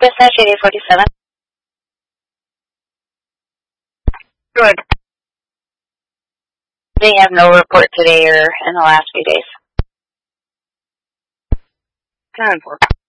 Dispatch 8847. Good. They have no report today or in the last few days. 10-4.